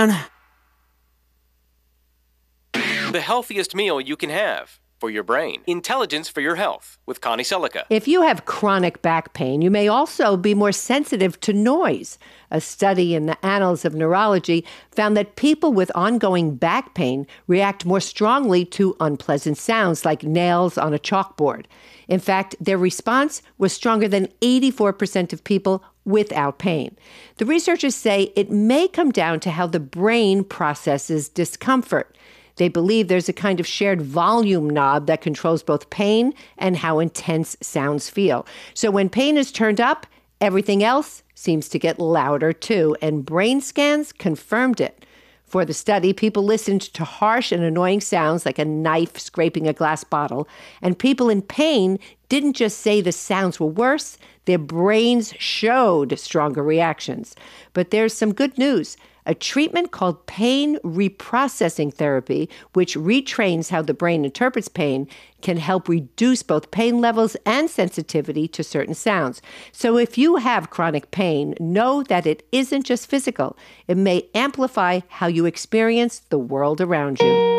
down. The healthiest meal you can have for your brain. Intelligence for your health with Connie Selica. If you have chronic back pain, you may also be more sensitive to noise. A study in the Annals of Neurology found that people with ongoing back pain react more strongly to unpleasant sounds like nails on a chalkboard. In fact, their response was stronger than 84% of people without pain. The researchers say it may come down to how the brain processes discomfort. They believe there's a kind of shared volume knob that controls both pain and how intense sounds feel. So when pain is turned up, everything else seems to get louder too, and brain scans confirmed it. For the study, people listened to harsh and annoying sounds like a knife scraping a glass bottle, and people in pain didn't just say the sounds were worse, their brains showed stronger reactions. But there's some good news. A treatment called pain reprocessing therapy, which retrains how the brain interprets pain, can help reduce both pain levels and sensitivity to certain sounds. So if you have chronic pain, know that it isn't just physical. It may amplify how you experience the world around you.